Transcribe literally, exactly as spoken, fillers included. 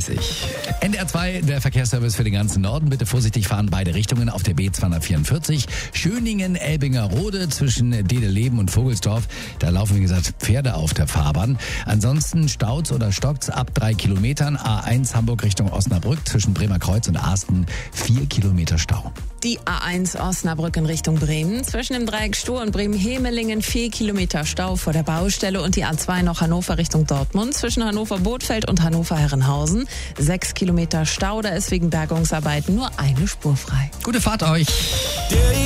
dreißig. N D R zwei, der Verkehrsservice für den ganzen Norden. Bitte vorsichtig fahren, beide Richtungen auf der B zweihundertvierundvierzig. Schöningen-Elbinger-Rode zwischen Dedeleben und Vogelsdorf. Da laufen, wie gesagt, Pferde auf der Fahrbahn. Ansonsten staut's oder stockt's ab drei Kilometern. A eins Hamburg Richtung Osnabrück zwischen Bremerkreuz und Arsten. Vier Kilometer Stau. Die A eins Osnabrück in Richtung Bremen. Zwischen dem Dreieck Stur und Bremen-Hemelingen vier Kilometer Stau vor der Baustelle. Und die A zwei noch Hannover Richtung Dortmund. Zwischen Hannover-Bothfeld und Hannover-Herrenhausen. Sechs Kilometer Stau. Da ist wegen Bergungsarbeiten nur eine Spur frei. Gute Fahrt euch.